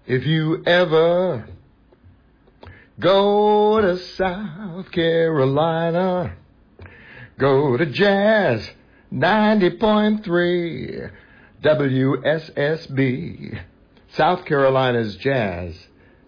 If you ever go to South Carolina, go to Jazz 90.3 WSSB, South Carolina's Jazz